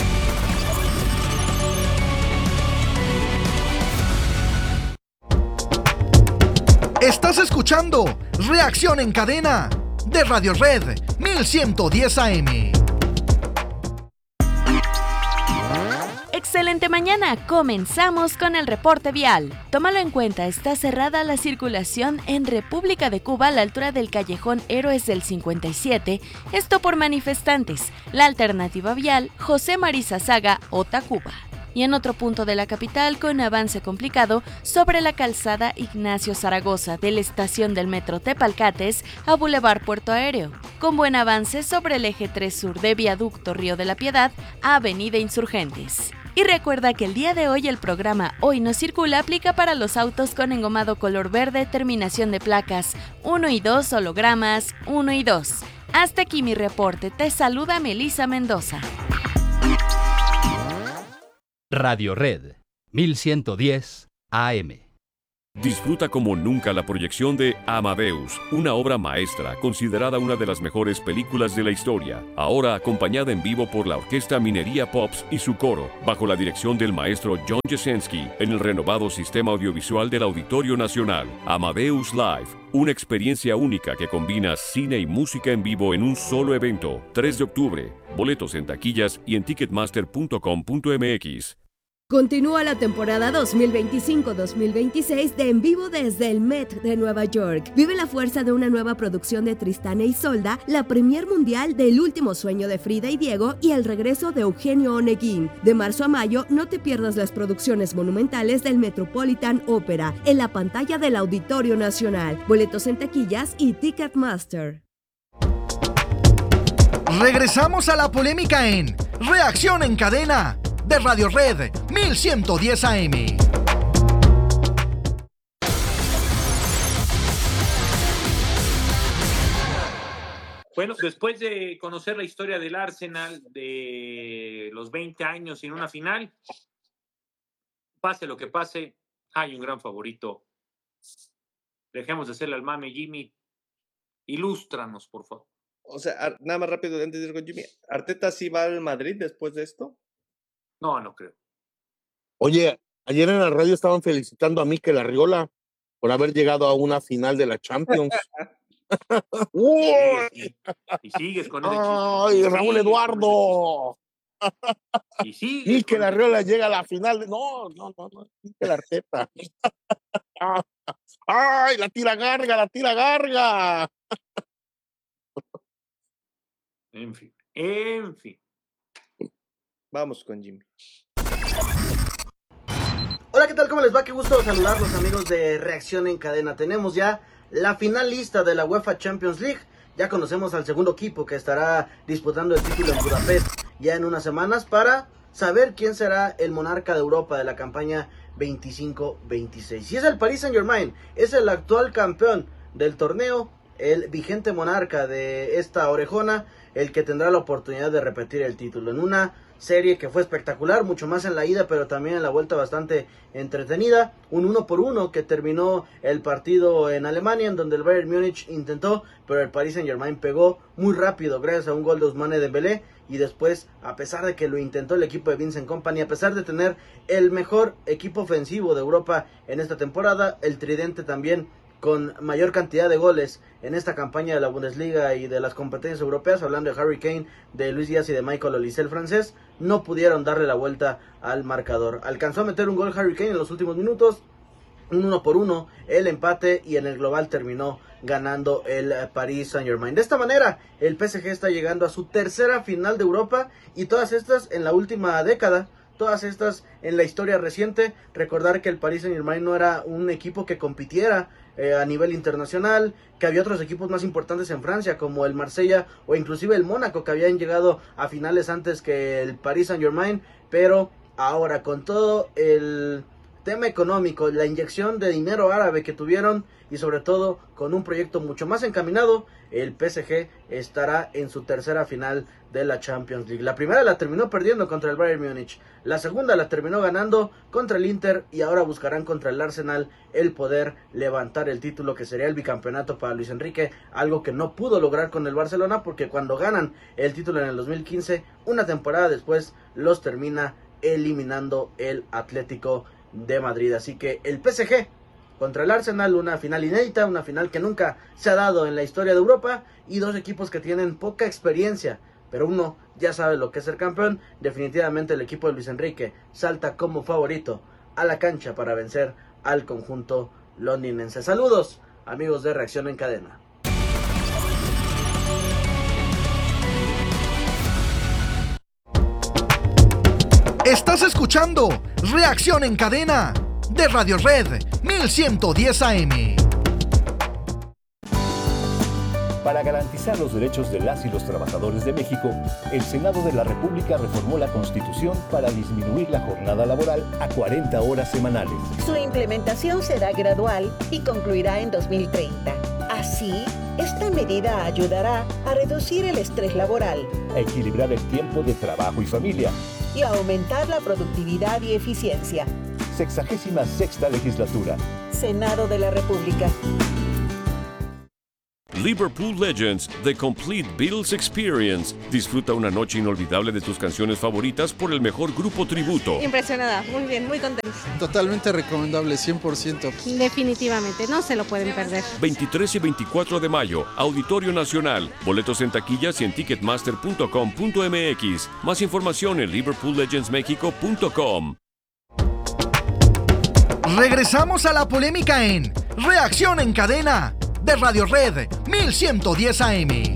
Estás escuchando Reacción en Cadena de Radio Red mil ciento diez A M. Excelente mañana, comenzamos con el reporte vial. Tómalo en cuenta, está cerrada la circulación en República de Cuba a la altura del callejón Héroes del cincuenta y siete, esto por manifestantes. La alternativa vial, José Marizazaga, Otacuba. Y en otro punto de la capital, con avance complicado sobre la calzada Ignacio Zaragoza, de la estación del metro Tepalcates a Boulevard Puerto Aéreo, con buen avance sobre el eje tres sur de Viaducto Río de la Piedad a Avenida Insurgentes. Y recuerda que el día de hoy el programa Hoy no circula aplica para los autos con engomado color verde, terminación de placas uno y dos, hologramas uno y dos. Hasta aquí mi reporte, te saluda Melissa Mendoza. Radio Red mil ciento diez A M. Disfruta como nunca la proyección de Amadeus, una obra maestra considerada una de las mejores películas de la historia, ahora acompañada en vivo por la Orquesta Minería Pops y su coro, bajo la dirección del maestro John Jasenski, en el renovado sistema audiovisual del Auditorio Nacional. Amadeus Live, una experiencia única que combina cine y música en vivo en un solo evento. tres de octubre, boletos en taquillas y en ticketmaster punto com punto m x. Continúa la temporada dos mil veinticinco dos mil veintiséis de En Vivo desde el Met de Nueva York. Vive la fuerza de una nueva producción de Tristán e Isolda, la premier mundial del Último Sueño de Frida y Diego y el regreso de Eugenio Oneguín. De marzo a mayo, no te pierdas las producciones monumentales del Metropolitan Opera en la pantalla del Auditorio Nacional. Boletos en taquillas y Ticketmaster. Regresamos a la polémica en Reacción en Cadena de Radio Red mil ciento diez A M. Bueno, después de conocer la historia del Arsenal de los veinte años sin una final, pase lo que pase, hay un gran favorito. Dejemos de hacerle al mame, Jimmy. Ilústranos, por favor. O sea, nada más rápido antes de ir con Jimmy. ¿Arteta sí va al Madrid después de esto? No, no creo. Oye, ayer en la radio estaban felicitando a Mikel Arriola por haber llegado a una final de la Champions. y, sigues, y, y sigues con el ¡Ay, Raúl Eduardo! Y sigues Mikel Arriola llega a la final. De... No, no, no, no. Mikel Arteta. ¡Ay, la tira Garga, la tira Garga! En fin, en fin. Vamos con Jimmy. Hola, ¿qué tal? ¿Cómo les va? Qué gusto saludarlos, amigos de Reacción en Cadena. Tenemos ya la final lista de la UEFA Champions League. Ya conocemos al segundo equipo que estará disputando el título en Budapest ya en unas semanas para saber quién será el monarca de Europa de la campaña veinticinco veintiséis. Y es el Paris Saint-Germain, es el actual campeón del torneo, el vigente monarca de esta orejona, el que tendrá la oportunidad de repetir el título en una serie que fue espectacular, mucho más en la ida, pero también en la vuelta bastante entretenida. Un uno por uno que terminó el partido en Alemania, en donde el Bayern Múnich intentó, pero el Paris Saint-Germain pegó muy rápido gracias a un gol de Ousmane Dembélé. Y después, a pesar de que lo intentó el equipo de Vincent Kompany, a pesar de tener el mejor equipo ofensivo de Europa en esta temporada, el tridente también con mayor cantidad de goles en esta campaña de la Bundesliga y de las competencias europeas, hablando de Harry Kane, de Luis Díaz y de Michael Olise, el francés, no pudieron darle la vuelta al marcador. Alcanzó a meter un gol Harry Kane en los últimos minutos, un uno por uno, el empate, y en el global terminó ganando el Paris Saint-Germain. De esta manera, el P S G está llegando a su tercera final de Europa, y todas estas en la última década, todas estas en la historia reciente. Recordar que el Paris Saint-Germain no era un equipo que compitiera eh, a nivel internacional, que había otros equipos más importantes en Francia, como el Marsella o inclusive el Mónaco, que habían llegado a finales antes que el Paris Saint-Germain, pero ahora con todo el tema económico, la inyección de dinero árabe que tuvieron, y sobre todo con un proyecto mucho más encaminado, el P S G estará en su tercera final de la Champions League. La primera la terminó perdiendo contra el Bayern Múnich, la segunda la terminó ganando contra el Inter, y ahora buscarán contra el Arsenal el poder levantar el título, que sería el bicampeonato para Luis Enrique, algo que no pudo lograr con el Barcelona, porque cuando ganan el título en el dos mil quince, una temporada después los termina eliminando el Atlético de Madrid. Así que el P S G contra el Arsenal, una final inédita, una final que nunca se ha dado en la historia de Europa, y dos equipos que tienen poca experiencia, pero uno ya sabe lo que es ser campeón. Definitivamente el equipo de Luis Enrique salta como favorito a la cancha para vencer al conjunto londinense. Saludos, amigos de Reacción en Cadena. Estás escuchando Reacción en Cadena de Radio Red mil ciento diez A M. Para garantizar los derechos de las y los trabajadores de México, el Senado de la República reformó la Constitución para disminuir la jornada laboral a cuarenta horas semanales. Su implementación será gradual y concluirá en dos mil treinta. Así, esta medida ayudará a reducir el estrés laboral, a equilibrar el tiempo de trabajo y familia y a aumentar la productividad y eficiencia. Sexagésima sexta legislatura. Senado de la República. Liverpool Legends, The Complete Beatles Experience. Disfruta una noche inolvidable de tus canciones favoritas por el mejor grupo tributo. Impresionada, muy bien, muy contenta. Totalmente recomendable, cien por ciento. Definitivamente, no se lo pueden perder. veintitrés y veinticuatro de mayo, Auditorio Nacional. Boletos en taquillas y en ticketmaster punto com punto m x. Más información en liverpool legends mexico punto com. Regresamos a la polémica en Reacción en Cadena de Radio Red mil ciento diez A M.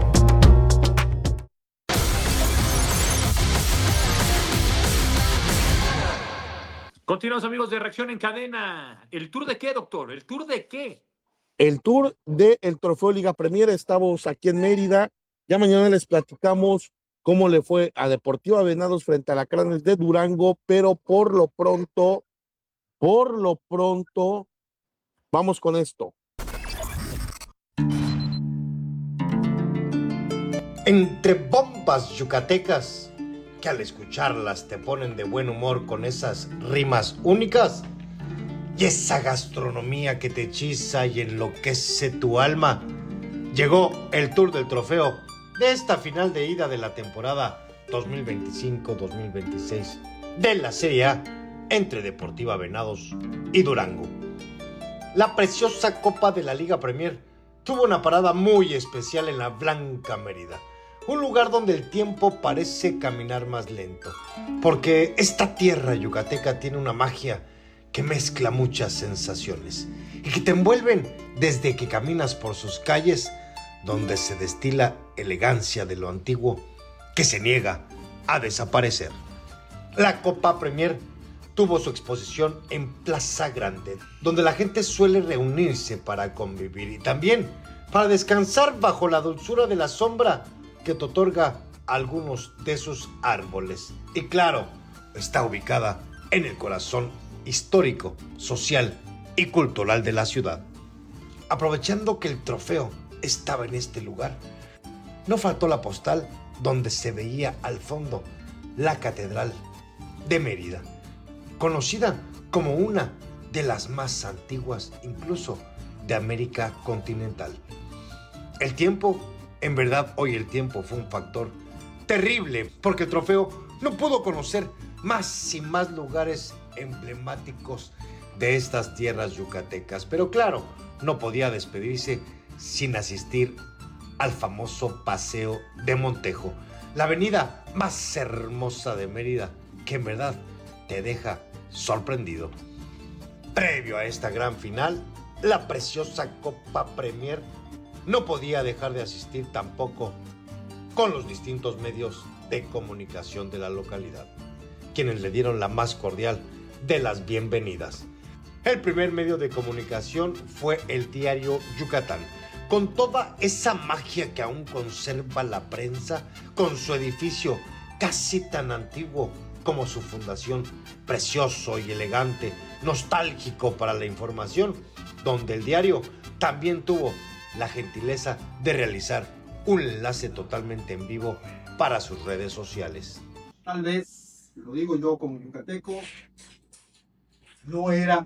Continuamos, amigos de Reacción en Cadena. ¿El tour de qué, doctor? ¿El tour de qué? El tour del Trofeo Liga Premier. Estamos aquí en Mérida. Ya mañana les platicamos cómo le fue a Deportiva Venados frente a Alacranes de Durango, pero por lo pronto, por lo pronto, vamos con esto. Entre bombas yucatecas que al escucharlas te ponen de buen humor con esas rimas únicas y esa gastronomía que te hechiza y enloquece tu alma, llegó el Tour del Trofeo de esta final de ida de la temporada dos mil veinticinco dos mil veintiséis de la Serie A entre Deportiva Venados y Durango. La preciosa Copa de la Liga Premier tuvo una parada muy especial en la Blanca Mérida, un lugar donde el tiempo parece caminar más lento, porque esta tierra yucateca tiene una magia que mezcla muchas sensaciones y que te envuelven desde que caminas por sus calles, donde se destila elegancia de lo antiguo que se niega a desaparecer. La Copa Premier tuvo su exposición en Plaza Grande, donde la gente suele reunirse para convivir y también para descansar bajo la dulzura de la sombra que te otorga algunos de sus árboles. Y claro, está ubicada en el corazón histórico, social y cultural de la ciudad. Aprovechando que el trofeo estaba en este lugar, no faltó la postal donde se veía al fondo la Catedral de Mérida, conocida como una de las más antiguas incluso de América continental. El tiempo, en verdad hoy el tiempo fue un factor terrible, porque el trofeo no pudo conocer más y más lugares emblemáticos de estas tierras yucatecas, pero claro, no podía despedirse sin asistir al famoso Paseo de Montejo, la avenida más hermosa de Mérida, que en verdad te deja sorprendido. Previo a esta gran final, la preciosa Copa Premier no podía dejar de asistir tampoco con los distintos medios de comunicación de la localidad, quienes le dieron la más cordial de las bienvenidas. El primer medio de comunicación fue el diario Yucatán, con toda esa magia que aún conserva la prensa, con su edificio casi tan antiguo como su fundación, precioso y elegante, nostálgico para la información, donde el diario también tuvo la gentileza de realizar un enlace totalmente en vivo para sus redes sociales. Tal vez, lo digo yo como yucateco, no era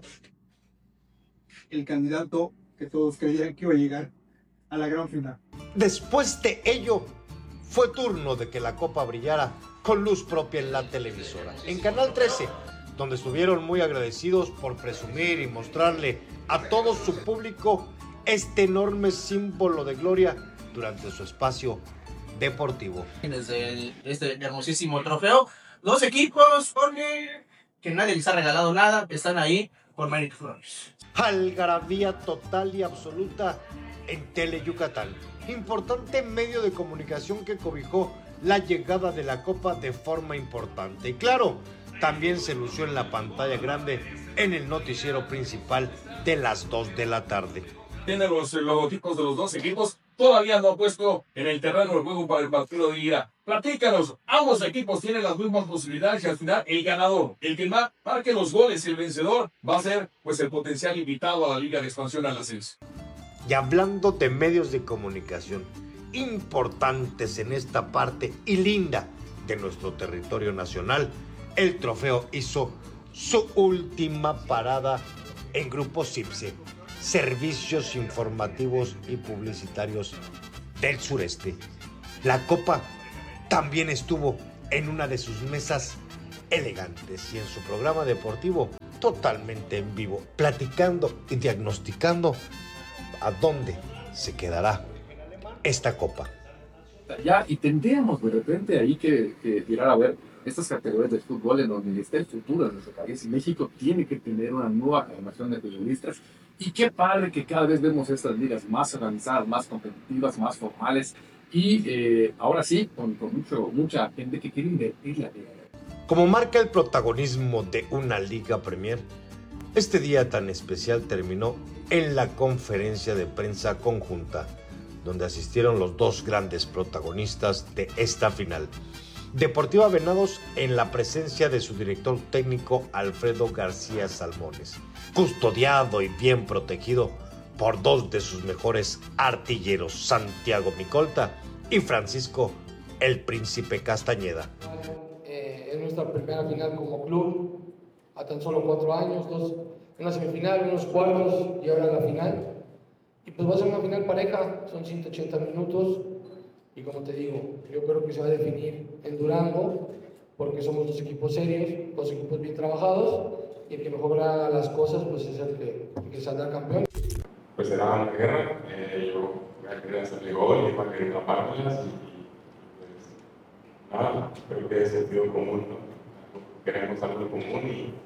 el candidato que todos creían que iba a llegar a la gran final. Después de ello, fue turno de que la copa brillara con luz propia en la televisora, en Canal trece, donde estuvieron muy agradecidos por presumir y mostrarle a todo su público este enorme símbolo de gloria durante su espacio deportivo. Desde este hermosísimo trofeo, dos equipos, Jorge, que nadie les ha regalado nada, que están ahí por mérito Flores. Algarabía total y absoluta en Tele Yucatán, importante medio de comunicación que cobijó la llegada de la Copa de forma importante. Y claro, también se lució en la pantalla grande en el noticiero principal de las dos de la tarde. Tiene los logotipos de los dos equipos, todavía no ha puesto en el terreno de juego para el partido de ida. Platícanos, ambos equipos tienen las mismas posibilidades y al final el ganador, el que más marque los goles, el vencedor, va a ser pues el potencial invitado a la Liga de Expansión al ascenso. Y hablando de medios de comunicación importantes en esta parte y linda de nuestro territorio nacional, el trofeo hizo su última parada en Grupo CIPSE, Servicios Informativos y Publicitarios del Sureste. La Copa también estuvo en una de sus mesas elegantes y en su programa deportivo totalmente en vivo, platicando y diagnosticando a dónde se quedará esta Copa. Ya, y tendríamos de repente ahí que, que tirar a ver estas categorías de fútbol en donde está el futuro de nuestro país, y México tiene que tener una nueva generación de periodistas, y qué padre que cada vez vemos estas ligas más organizadas, más competitivas, más formales, y eh, ahora sí, con, con mucho, mucha gente que quiere invertir la liga. Como marca el protagonismo de una Liga Premier, este día tan especial terminó en la conferencia de prensa conjunta, donde asistieron los dos grandes protagonistas de esta final. Deportiva Venados en la presencia de su director técnico Alfredo García Salmones, custodiado y bien protegido por dos de sus mejores artilleros, Santiago Micolta y Francisco el Príncipe Castañeda. Eh, es nuestra primera final como club, a tan solo cuatro años, dos, una semifinal, unos cuartos y ahora la final. Y pues va a ser una final pareja, son ciento ochenta minutos, y como te digo, yo creo que se va a definir en Durango, porque somos dos equipos serios, dos equipos bien trabajados, y el que mejor haga las cosas pues es el que, el que saldrá campeón. Pues será una guerra, eh, yo voy a querer hacerle gol y voy a querer tapármelas, y, y pues nada, creo que es sentido común, ¿no? Queremos algo común y, y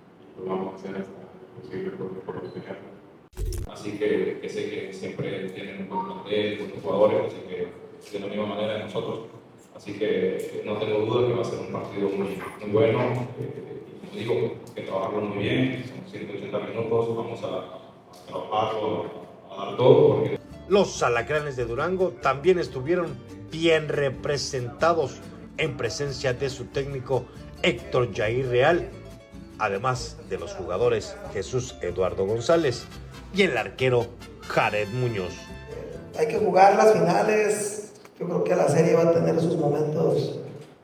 lo vamos a hacer hasta lo posible por, por obtenerlo. Así que, que sé que siempre tienen un buen plantel, buenos jugadores, así que de la misma manera de nosotros. Así que no tengo duda que va a ser un partido muy, muy bueno. Eh, y como digo, que trabajarlo muy bien, son ciento ochenta minutos, vamos a, a trabajarlo, a dar todo. Porque... Los alacranes de Durango también estuvieron bien representados en presencia de su técnico Héctor Jair Real, además de los jugadores Jesús Eduardo González y el arquero Jared Muñoz. Hay que jugar las finales. Yo creo que la serie va a tener sus momentos,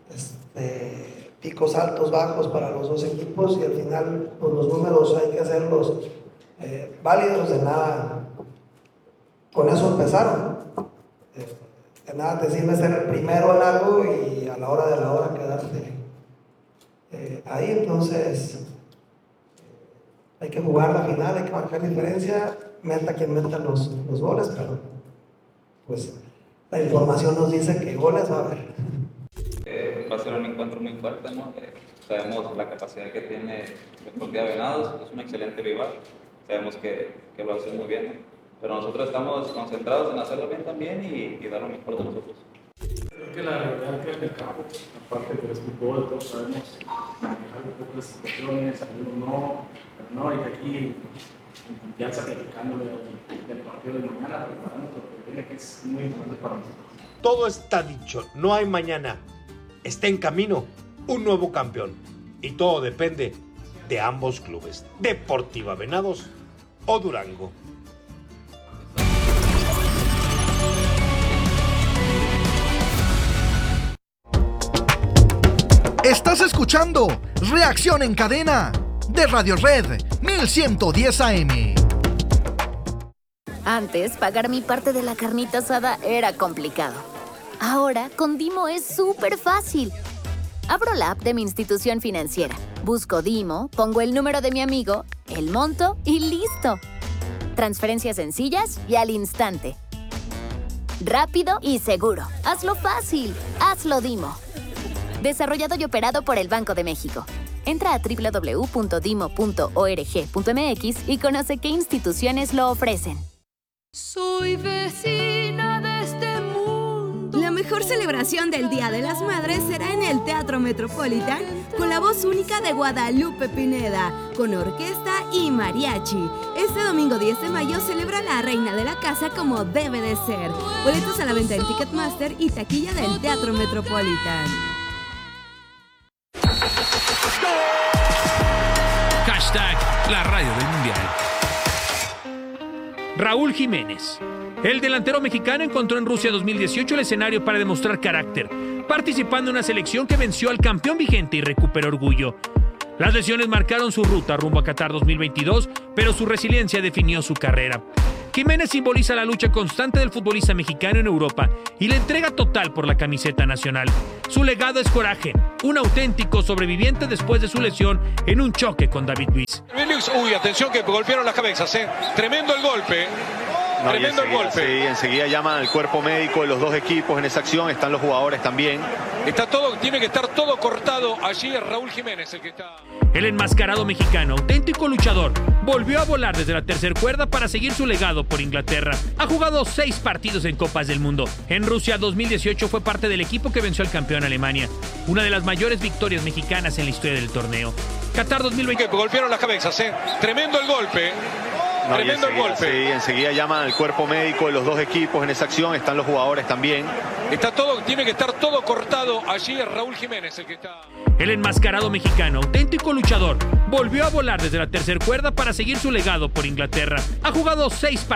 este, picos altos, bajos para los dos equipos, y al final pues, los números hay que hacerlos eh, válidos. De nada, con eso empezaron. Eh, de nada te sirve ser el primero en algo y a la hora de la hora quedarte eh, ahí. Entonces hay que jugar la final, hay que marcar diferencia, meta quien meta los, los goles, pero pues la información nos dice que goles va a haber. Eh, va a ser un encuentro muy fuerte, ¿no? Eh, sabemos la capacidad que tiene Deportiva Venados, es un excelente rival, sabemos que, que lo va a hacer muy bien, ¿no? Pero nosotros estamos concentrados en hacerlo bien también y, y dar lo mejor de nosotros. Creo que la realidad es que el campo, aparte del fútbol, todos sabemos manejar un poco las situaciones, algunos no, pero no, y aquí en confianza platicándole del partido de mañana, preparando porque tiene que es muy importante para nosotros. Todo está dicho, no hay mañana, está en camino un nuevo campeón, y todo depende de ambos clubes, Deportiva Venados o Durango. Estás escuchando Reacción en Cadena de Radio Red mil ciento diez A M. Antes, pagar mi parte de la carnita asada era complicado. Ahora, con Dimo es súper fácil. Abro la app de mi institución financiera, busco Dimo, pongo el número de mi amigo, el monto y listo. Transferencias sencillas y al instante. Rápido y seguro. Hazlo fácil. Hazlo Dimo. Desarrollado y operado por el Banco de México. Entra a doble u doble u doble u punto dimo punto org punto m x y conoce qué instituciones lo ofrecen. Soy vecina de este mundo. La mejor celebración del Día de las Madres será en el Teatro Metropolitan con la voz única de Guadalupe Pineda, con orquesta y mariachi. Este domingo diez de mayo celebra la reina de la casa como debe de ser. Boletos a la venta en Ticketmaster y taquilla del Teatro Metropolitan. Hashtag la radio del mundial. Raúl Jiménez. El delantero mexicano encontró en Rusia dos mil dieciocho el escenario para demostrar carácter, participando en una selección que venció al campeón vigente y recuperó orgullo. Las lesiones marcaron su ruta rumbo a Qatar dos mil veintidós, pero su resiliencia definió su carrera. Jiménez simboliza la lucha constante del futbolista mexicano en Europa y la entrega total por la camiseta nacional. Su legado es coraje, un auténtico sobreviviente después de su lesión en un choque con David Luiz. Uy, atención que golpearon las cabezas, ¿eh? Tremendo el golpe. No, Tremendo el golpe. Sí, enseguida llaman al cuerpo médico de los dos equipos en esa acción, están los jugadores también. Está todo, tiene que estar todo cortado. Allí es Raúl Jiménez el que está. El enmascarado mexicano, auténtico luchador, volvió a volar desde la tercer cuerda para seguir su legado por Inglaterra. Ha jugado seis partidos en Copas del Mundo. En Rusia dos mil dieciocho fue parte del equipo que venció al campeón Alemania, una de las mayores victorias mexicanas en la historia del torneo. Qatar dos mil veinte. Que golpearon las cabezas, ¿eh? Tremendo el golpe. No, Tremendo el golpe. Sí, enseguida llaman al cuerpo médico de los dos equipos en esa acción, están los jugadores también. Está todo, tiene que estar todo cortado. Allí es Raúl Jiménez el que está. El enmascarado mexicano, auténtico luchador, volvió a volar desde la tercer cuerda para seguir su legado por Inglaterra. Ha jugado seis partidos